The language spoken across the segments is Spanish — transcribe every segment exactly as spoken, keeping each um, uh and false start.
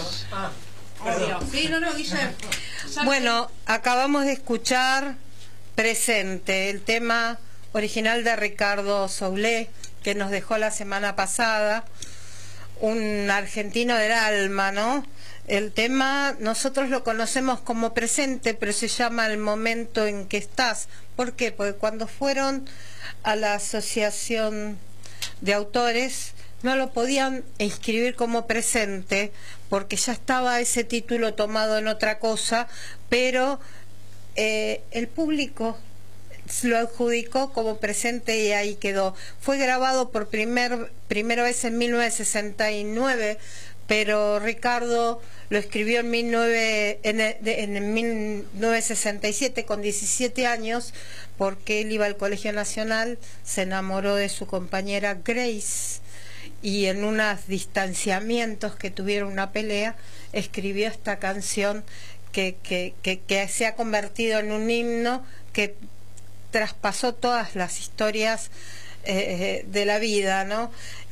Ah, obvio. Sí, no, no, Guillermo. Bueno, acabamos de escuchar Presente, el tema original de Ricardo Soule, que nos dejó la semana pasada, un argentino del alma, ¿no? El tema nosotros lo conocemos como Presente, pero se llama El momento en que estás. ¿Por qué? Porque cuando fueron a la asociación de autores no lo podían inscribir como Presente porque ya estaba ese título tomado en otra cosa, pero eh, el público lo adjudicó como Presente y ahí quedó. Fue grabado por primer, primera vez en mil novecientos sesenta y nueve, pero Ricardo lo escribió en, mil novecientos, en, en mil novecientos sesenta y siete con diecisiete años, porque él iba al Colegio Nacional, se enamoró de su compañera Grace y en unos distanciamientos que tuvieron una pelea escribió esta canción que, que, que, que se ha convertido en un himno que traspasó todas las historias eh, de la vida, ¿no?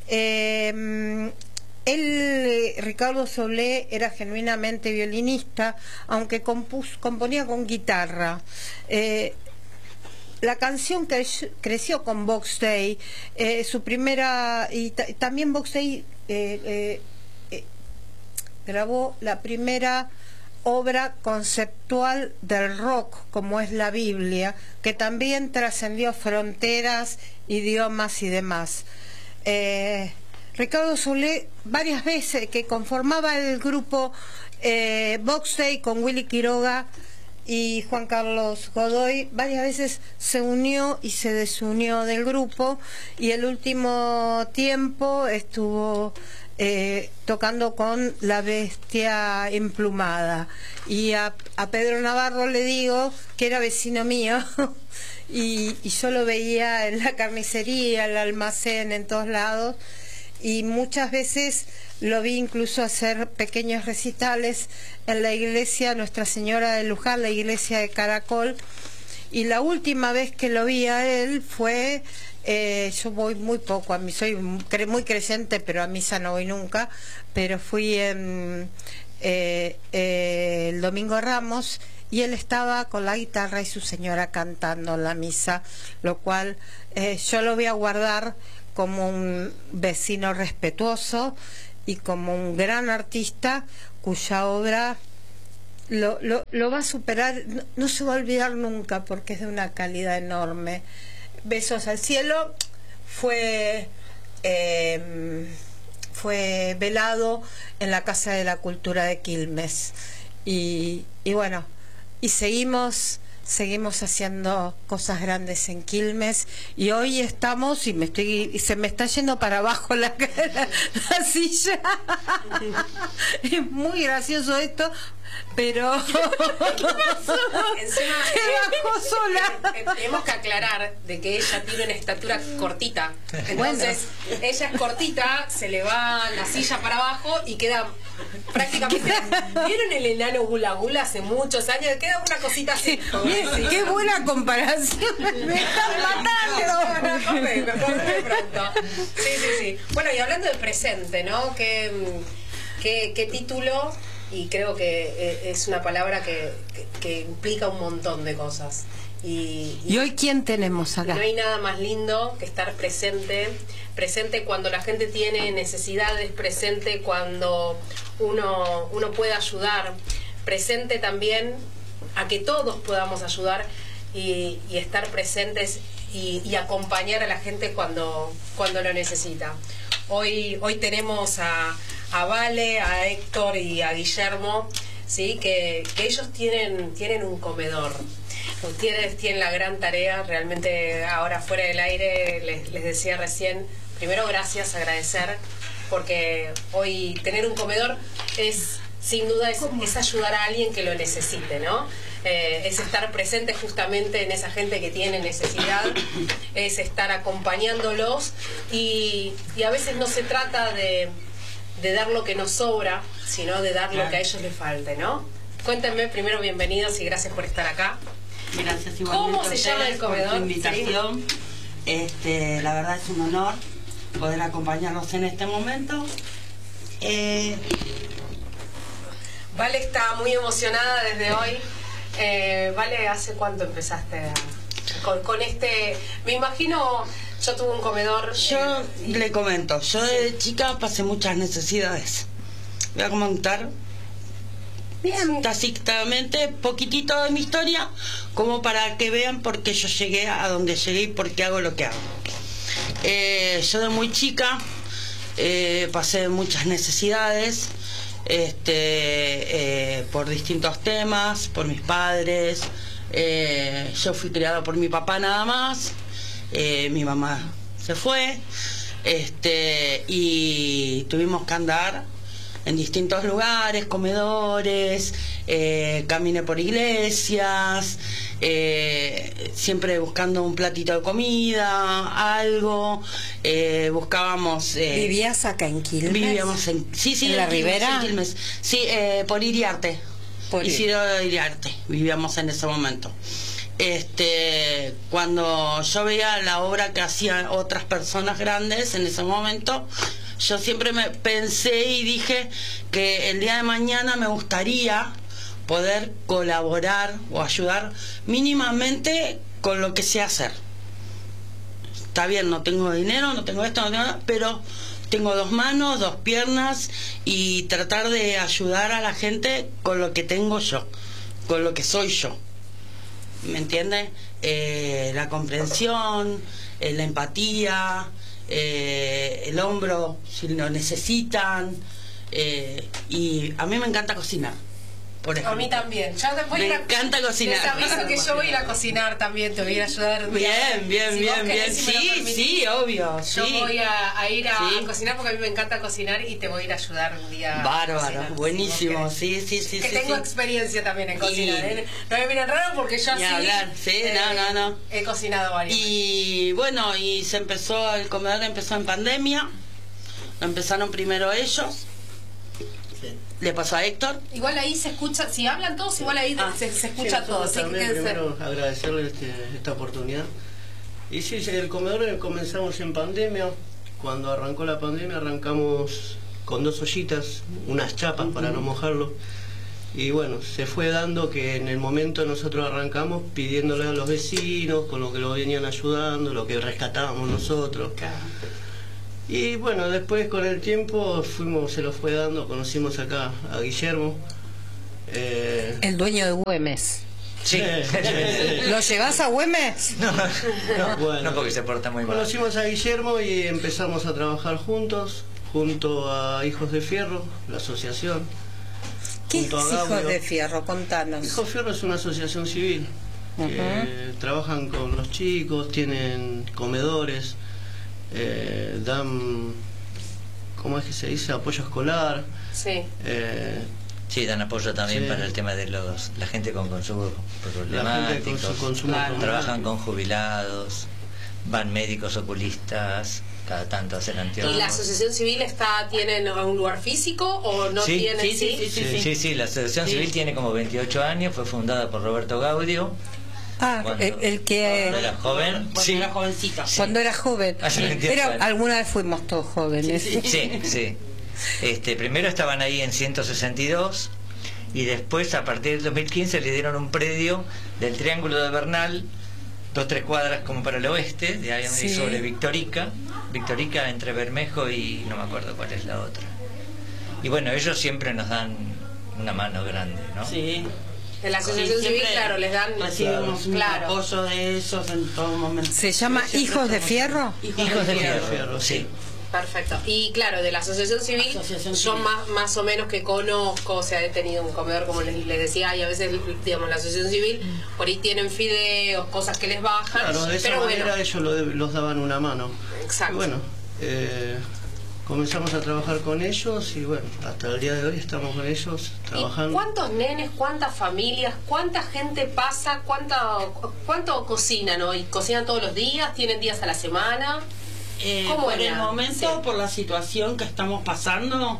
Eh, Él, Ricardo Soule, era genuinamente violinista, aunque compus, componía con guitarra. Eh, la canción creció, creció con Box Day, eh, su primera, y también Box Day eh, eh, eh, grabó la primera obra conceptual del rock, como es la Biblia, que también trascendió fronteras, idiomas y demás. Eh, Ricardo Soule, varias veces que conformaba el grupo eh, Box Day con Willy Quiroga y Juan Carlos Godoy, varias veces se unió y se desunió del grupo, y el último tiempo estuvo eh, tocando con La Bestia Emplumada. Y a, a Pedro Navarro le digo que era vecino mío y, y yo lo veía en la carnicería, en el almacén, en todos lados, y muchas veces lo vi incluso hacer pequeños recitales en la iglesia Nuestra Señora de Luján, la iglesia de Caracol. Y la última vez que lo vi a él fue, eh, yo voy muy poco, a mí soy muy creyente, pero a misa no voy nunca, pero fui en, eh, eh, el Domingo Ramos, y él estaba con la guitarra y su señora cantando en la misa, lo cual eh, yo lo voy a guardar como un vecino respetuoso y como un gran artista cuya obra lo, lo, lo va a superar, no, no se va a olvidar nunca porque es de una calidad enorme. Besos al cielo fue eh, fue velado en la Casa de la Cultura de Quilmes y, y bueno, y seguimos seguimos haciendo cosas grandes en Quilmes, y hoy estamos y me estoy y se me está yendo para abajo la, la, la silla. Es muy gracioso esto, pero ¿qué pasó? Encima, se bajó sola. Eh, eh, tenemos que aclarar de que ella tiene una estatura cortita, entonces bueno, ella es cortita, se le va la silla para abajo y queda prácticamente. ¿Vieron el enano Gula Gula hace muchos años? Queda una cosita así. Bien, sí. Qué buena comparación. Me están matando. Me acordé pronto. Sí, sí, sí. Bueno, y hablando de Presente, ¿no? ¿Qué, qué, qué título? Y creo que es una palabra que, que, que implica un montón de cosas. Y, y, ¿Y hoy quién tenemos acá? No hay nada más lindo que estar presente, presente cuando la gente tiene necesidades, presente cuando uno, uno puede ayudar, presente también a que todos podamos ayudar y, y estar presentes y, y acompañar a la gente cuando, cuando lo necesita. Hoy, hoy tenemos a, a Vale, a Héctor y a Guillermo, ¿sí? que, que ellos tienen, tienen un comedor. Ustedes tienen la gran tarea, realmente ahora fuera del aire les, les decía recién, primero gracias, agradecer, porque hoy tener un comedor es, sin duda, es, es ayudar a alguien que lo necesite, ¿no? Eh, es estar presente justamente en esa gente que tiene necesidad, es estar acompañándolos y, y a veces no se trata de, de dar lo que nos sobra, sino de dar lo que a ellos les falte, ¿no? Cuéntenme primero, bienvenidos y gracias por estar acá. Gracias igualmente. ¿Cómo se llama el comedor? Por tu invitación. Sí. Este, la verdad es un honor poder acompañarlos en este momento. Eh, Vale está muy emocionada desde hoy. Eh, Vale, ¿hace cuánto empezaste a, con, con este? Me imagino, yo tuve un comedor. Yo eh, le comento, yo de chica pasé muchas necesidades. Voy a comentar bien tácitamente poquitito de mi historia, como para que vean por qué yo llegué a donde llegué y por qué hago lo que hago. Eh, yo de muy chica eh, pasé muchas necesidades, este, eh, por distintos temas, por mis padres. Eh, yo fui criada por mi papá nada más, eh, mi mamá se fue, este, y tuvimos que andar en distintos lugares, comedores, eh, caminé por iglesias, eh, siempre buscando un platito de comida, algo, eh, buscábamos... Eh, ¿Vivías acá en Quilmes? Vivíamos en... Sí, sí, ¿En en la Quilmes, Ribera? en Quilmes. Sí, eh, por Iriarte. Por Isidro Iriarte, vivíamos en ese momento. Este, cuando yo veía la obra que hacían otras personas grandes en ese momento, yo siempre me pensé y dije que el día de mañana me gustaría poder colaborar o ayudar mínimamente con lo que sé hacer. Está bien, no tengo dinero, no tengo esto, no tengo nada, pero tengo dos manos, dos piernas, y tratar de ayudar a la gente con lo que tengo yo, con lo que soy yo. ¿Me entiendes? Eh, la comprensión, eh, la empatía, eh, el hombro si lo necesitan, eh, y a mí me encanta cocinar. Por ejemplo. A mí también. Ya te voy Me a ir a, encanta cocinar. Les aviso que yo voy a ir a cocinar también, te voy a ir a ayudar. Bien, bien, si bien, vos bien. querés, si me lo Sí, permitís, sí, obvio. Yo sí. voy a, a ir a, Sí. a cocinar porque a mí me encanta cocinar y te voy a ir a ayudar un día. a Bárbaro, cocinar, buenísimo. si vos Sí, sí, sí. que sí, tengo sí. experiencia también en cocinar. Y- ¿eh? No me miren raro porque yo Ni así. hablar. Sí, no, no, no. He cocinado varias veces. Y bueno, y se empezó, el comedor empezó en pandemia. Lo empezaron primero ellos. Le pasó a Héctor. Igual ahí se escucha, si hablan todos, igual ahí Ah, se, se Sí, escucha todo. nosotros Así que también quédense. primero agradecerle este- esta oportunidad. Y sí, el comedor comenzamos en pandemia. Cuando arrancó la pandemia arrancamos con dos ollitas, unas chapas para no mojarlo. Y bueno, se fue dando que en el momento nosotros arrancamos pidiéndole a los vecinos, con lo que lo venían ayudando, lo que rescatábamos nosotros. Y bueno, después con el tiempo fuimos, se lo fue dando, conocimos acá a Guillermo. Eh, El dueño de Güemes. Sí. ¿Lo llevás a Güemes? No, no, Bueno. no porque se porta muy mal. Conocimos a Guillermo y empezamos a trabajar juntos, junto a Hijos de Fierro, la asociación. ¿Qué es junto a Hijos Gaudio. de Fierro? Contanos. Hijos de Fierro es una asociación civil que Ujú. trabajan con los chicos, tienen comedores, eh, dan, ¿cómo es que se dice? Apoyo escolar. Sí. eh, Sí, dan apoyo también Sí. para el tema de los la gente con consumo la gente con su problemáticos. consumo Claro. Trabajan problemático. con jubilados, van médicos oculistas, cada tanto hacen ¿Y anteojos. la asociación civil está tienen un lugar físico o no Sí, tienen? sí, sí, sí, Sí, sí, sí, la asociación Sí. civil tiene como veintiocho años, fue fundada por Roberto Gaudio. Ah, Cuando- el, el que cuando era joven. Cuando Sí. era jovencito. cuando era joven. Hace veintiocho Pero años. alguna vez fuimos todos jóvenes. Sí, Sí, sí. Este, primero estaban ahí en ciento sesenta y dos y después a partir del dos mil quince le dieron un predio del Triángulo de Bernal, dos tres cuadras como para el oeste, de ahí Sí. sobre Victorica, Victorica entre Bermejo y no me acuerdo cuál es la otra. Y bueno, ellos siempre nos dan una mano grande, ¿no? Sí. En la asociación Sí, civil, siempre claro, les dan. recibimos un Claro. apoyo de ellos en todo momento. ¿Se llama Siempre Hijos de estamos- Fierro? Hijos de Fierro, Fierro, sí. Perfecto. Y claro, de la asociación civil, Asociación yo civil. más, más o menos que conozco, o sea, he tenido un comedor, como les, les decía, y a veces, digamos, la asociación civil, por ahí tienen fideos, cosas que les bajan, Claro, de esa pero manera bueno, ellos lo- los daban una mano. exacto. Y bueno, eh, comenzamos a trabajar con ellos y bueno, hasta el día de hoy estamos con ellos ¿Y trabajando. cuántos nenes, cuántas familias, cuánta gente pasa, cuánta, cuánto cocinan hoy? ¿Cocinan todos los días? ¿Tienen días a la semana? Eh, ¿Cómo por era? el momento, Sí. por la situación que estamos pasando,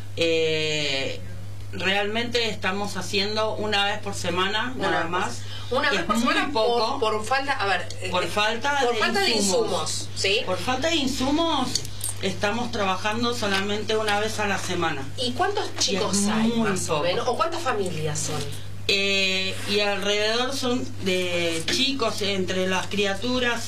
eh, realmente estamos haciendo una vez por semana, Una nada vez más. Una que vez es por muy semana poco. por, por falta, a ver, Por eh, falta por de falta de insumos. insumos, ¿sí? Por falta de insumos, estamos trabajando solamente una vez a la semana. ¿Y cuántos chicos Y es hay muy más o poco. menos? ¿O cuántas familias son? Eh, y alrededor son de chicos, entre las criaturas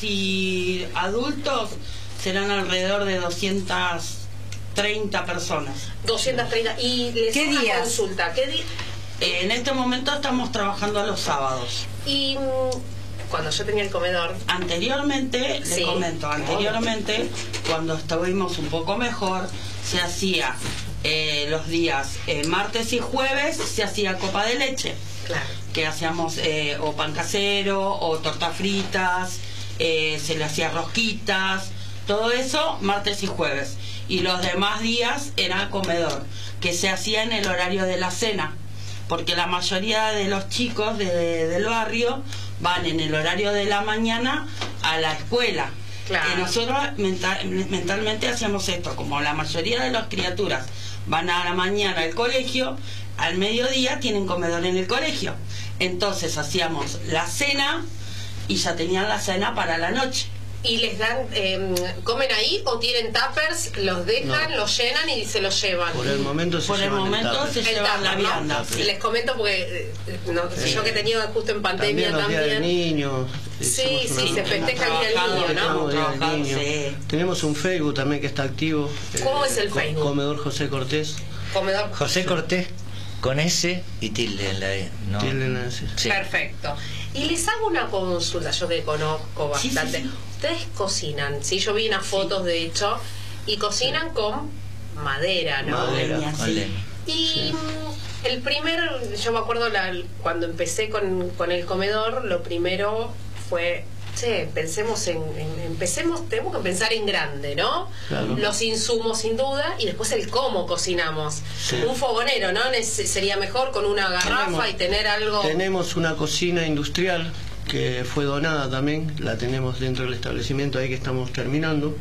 y adultos, serán alrededor de doscientas treinta personas. doscientas treinta. Y les ¿Qué hago una días? consulta. ¿Qué di- Eh, en este momento estamos trabajando los sábados. Y mm, cuando yo tenía el comedor, Anteriormente, Sí. le comento, anteriormente, cuando estuvimos un poco mejor, se hacía eh, los días eh, martes y jueves, se hacía copa de leche, claro. que hacíamos eh, o pan casero, o tortas fritas, eh, se le hacía rosquitas, todo eso martes y jueves. Y los demás días era comedor, que se hacía en el horario de la cena, porque la mayoría de los chicos de- del barrio van en el horario de la mañana a la escuela. Claro. Que nosotros mental- mentalmente hacíamos esto, como la mayoría de las criaturas van a la mañana al colegio, al mediodía tienen comedor en el colegio. Entonces hacíamos la cena y ya tenían la cena para la noche. ¿Y les dan, eh, comen ahí o tienen tuppers, los dejan, No. los llenan y se los llevan? Por el momento se Por el llevan momento tupper. se El llevan la tupper, ¿no? vianda. sí. Les comento porque eh, no, Sí. yo que he tenido justo en pandemia También los días del también. niño. Sí, hicimos sí, una- se festeja el Día del Niño, ¿no? Tenemos Día del Trabajado, Niño. sí. Tenemos un Facebook también que está activo. ¿Cómo eh, es el Co- Facebook? Comedor José Cortés. Comedor. José Cortés con S y tilde en la E. No. Tilde en la S. Sí. Perfecto. Y les hago una consulta, yo que conozco Sí, sí, bastante. sí. Ustedes cocinan, sí, yo vi unas fotos de hecho, y cocinan con madera, ¿no? Madera. Leña, Con sí. leña. Y mm, el primer, yo me acuerdo la, cuando empecé con, con el comedor, lo primero fue, che, pensemos en, en- empecemos, tenemos que pensar en grande, ¿no? Claro. Los insumos sin duda, y después el cómo cocinamos. Sí. Un fogonero, ¿no? Nece- sería mejor con una garrafa Tenemos- y tener algo. Tenemos una cocina industrial que fue donada también, la tenemos dentro del establecimiento ahí que estamos terminando.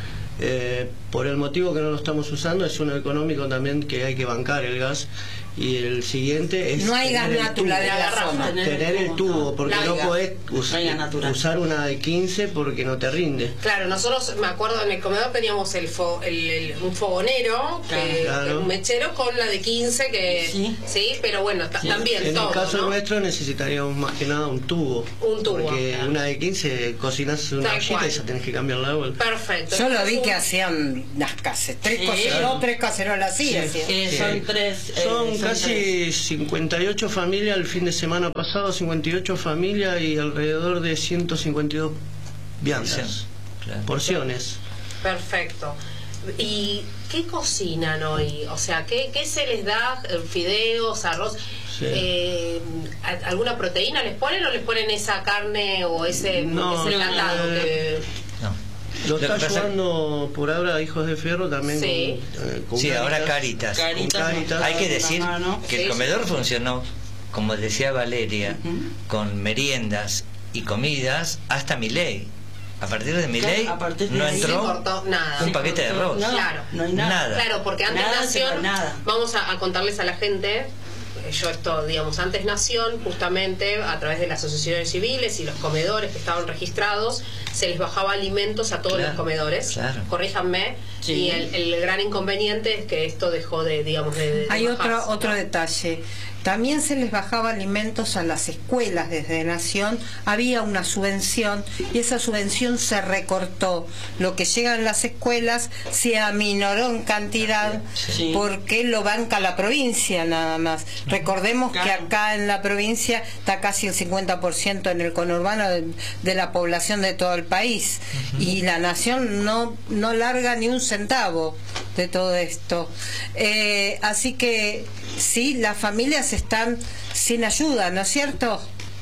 Eh, por el motivo que no lo estamos usando, es uno económico también, que hay que bancar el gas. Y el siguiente es No hay gas tener el natural en tubo. la garrafa, zona. Tener el tubo, porque La no gas. podés us- No hay gas natural. usar una de quince porque no te rinde. Claro, nosotros, me acuerdo, en el comedor teníamos el, fo- el- el- un fogonero, que- Claro. un mechero con la de quince, que Sí. sí, pero bueno, ta- Sí. también En todo, el caso ¿no? nuestro necesitaríamos más que nada un tubo. Un tubo, Porque claro. una de quince cocinas una Tal ollita cual. y ya tenés que cambiar la agua. Perfecto. Yo lo vi Un- que hacían las casas, tres Sí. cacerolas, tres cacerolas así. Sí. hacían. Eh, Sí. Son tres. eh, Son casi tres. cincuenta y ocho familias el fin de semana pasado, cincuenta y ocho familias y alrededor de ciento cincuenta y dos viandas, Claro. porciones. Perfecto. ¿Y qué cocinan hoy? O sea, ¿qué, qué se les da? Eh, ¿Fideos, arroz? Sí. Eh, ¿a- ¿Alguna proteína les ponen o les ponen esa carne o ese, No, ese no, enlatado? no, que- No. Lo Lo que está pasa- ayudando por ahora Hijos de Fierro también Sí. con, eh, con Sí, ahora Cáritas. Caritas. Caritas, Caritas. nos Hay que dan decir la mano. que Sí, el comedor funcionó, como decía Valeria, Ujú. con meriendas y comidas hasta mi ley. A partir de mi Claro, ley a partir de no ahí entró se cortó nada. un paquete de arroz. Nada, Claro. No hay nada. Nada. Claro, porque antes Nada, Nación, pero nada. vamos a, a contarles a la gente, eh, yo esto, digamos, antes Nación, justamente a través de las asociaciones civiles y los comedores que estaban registrados, se les bajaba alimentos a todos Claro, los comedores, claro. corríjanme, Sí. y el, el gran inconveniente es que esto dejó de, digamos, de... de Hay otro, bajarse, otro ¿no? detalle. También se les bajaba alimentos a las escuelas desde Nación. Había una subvención y esa subvención se recortó. Lo que llega a las escuelas se aminoró en cantidad Sí. porque lo banca la provincia nada más. Recordemos que Claro. acá en la provincia está casi el cincuenta por ciento en el conurbano de, de la población de todo el país. Y la Nación no, no larga ni un centavo de todo esto. Eh, así que sí, las familias están sin ayuda, ¿no es cierto?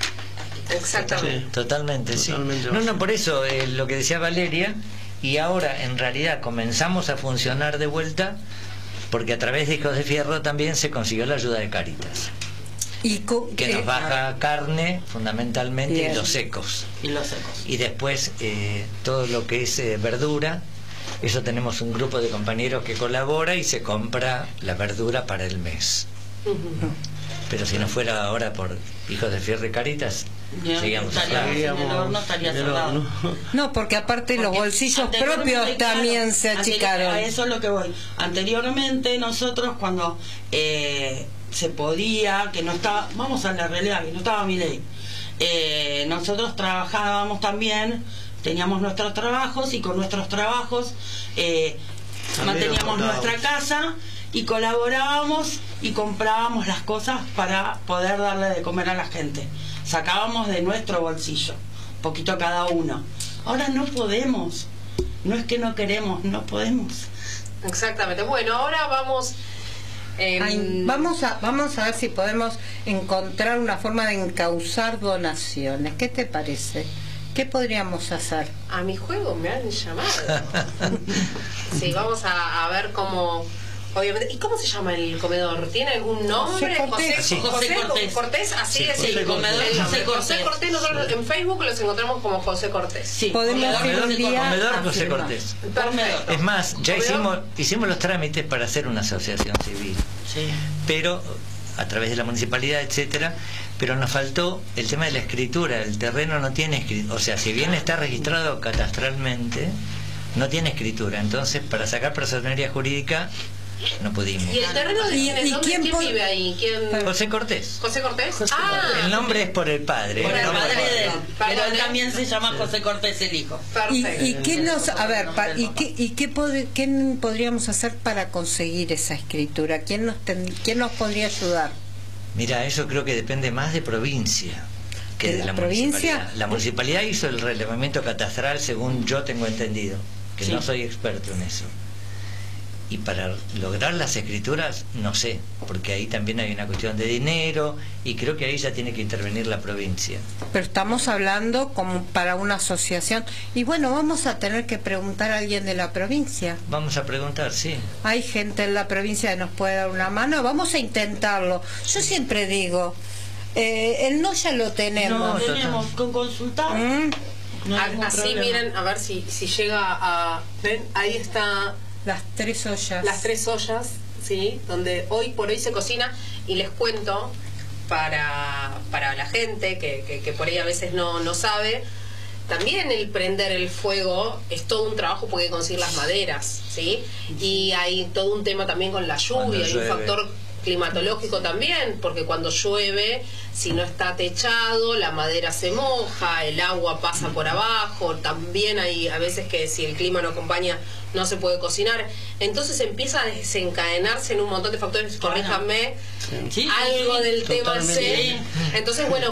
Exactamente. Sí. Totalmente, sí. Totalmente No, no, básico. por eso eh, lo que decía Valeria, y ahora en realidad comenzamos a funcionar de vuelta, porque a través de Hijos de Fierro también se consiguió la ayuda de Caritas, Y co- que eh, nos baja carne fundamentalmente Bien. y los secos. Y los secos. Y después eh, todo lo que es eh, verdura, eso tenemos un grupo de compañeros que colabora y se compra la verdura para el mes. Ujú. Pero si no fuera ahora por Hijos de Fierro y Caritas, Ya, Seguíamos estaríamos en el Seguíamos horno, estaría en el cerrado. horno. No, porque aparte los Porque bolsillos anteriormente, propios claro, también se anteri- achicaron. A eso es lo que voy. Anteriormente nosotros cuando eh, se podía, que no estaba, vamos a la realidad, que no estaba mi ley, eh, nosotros trabajábamos también, teníamos nuestros trabajos y con nuestros trabajos eh, También manteníamos aportábamos. nuestra casa y colaborábamos y comprábamos las cosas para poder darle de comer a la gente. Sacábamos de nuestro bolsillo, poquito cada uno. Ahora no podemos, no es que no queremos, no podemos. Exactamente. Bueno, ahora vamos... eh, Ay, vamos a vamos a ver si podemos encontrar una forma de encauzar donaciones. ¿Qué te parece? ¿Qué podríamos hacer? A mi juego me han llamado. Sí, vamos a, a ver cómo... Obviamente, ¿y cómo se llama el comedor? ¿Tiene algún nombre? José Cortés. Sí. José Cortés. Cortés, así Sí, es José el comedor el- José José Cortés. Cortés. Nosotros en Facebook los encontramos como José Cortés. Sí, Podemos comedor, un día Comedor José afirmar. Cortés. Perfecto. Es más, ya Comedor. hicimos hicimos los trámites para hacer una asociación civil, Sí. pero a través de la municipalidad, etcétera, pero nos faltó el tema de la escritura. El terreno no tiene escritura, o sea, si bien está registrado catastralmente, no tiene escritura. Entonces, para sacar personería jurídica no pudimos. ¿Y el terreno de ¿Y- quién es? y ¿Dónde- quién ¿Quién po- vive ahí? ¿Quién? José Cortés. ¿José Cortés? José Ah, El nombre es por el padre. Por el no Padre padre. de él, pero Perdón, él ¿eh? también se llama José Cortés el hijo. ¿Y, perfecto. y qué nos a ver pa- y qué y qué, pod- qué podríamos hacer para conseguir esa escritura? ¿Quién nos ten- quién nos podría ayudar? Mira, eso creo que depende más de provincia que ¿De de la la, provincia? municipalidad. La municipalidad hizo el relevamiento catastral según yo tengo entendido, que Sí. no soy experto en eso. Y para lograr las escrituras, no sé, porque ahí también hay una cuestión de dinero y creo que ahí ya tiene que intervenir la provincia. Pero estamos hablando como para una asociación y bueno, vamos a tener que preguntar a alguien de la provincia. Vamos a preguntar, sí. Hay gente en la provincia que nos puede dar una mano, vamos a intentarlo. Yo siempre digo, eh, el no ya lo tenemos. No, total. Tenemos con consultar. ¿Mm? No hay A- ningún Así problema. miren, a ver si, si llega a... ¿Ven? Ahí está Las tres ollas. las tres ollas, ¿sí? Donde hoy por hoy se cocina. Y les cuento, para, para la gente que, que, que por ahí a veces no, no sabe, también el prender el fuego es todo un trabajo porque hay que conseguir las maderas, ¿sí? Y hay todo un tema también con la Cuando lluvia, hay un llueve. factor climatológico también, porque cuando llueve, si no está techado, la madera se moja, el agua pasa por abajo, también hay a veces que si el clima no acompaña no se puede cocinar, entonces empieza a desencadenarse en un montón de factores, corríjanme, Sí, sí, algo sí. del tema Totalmente. sé, entonces bueno,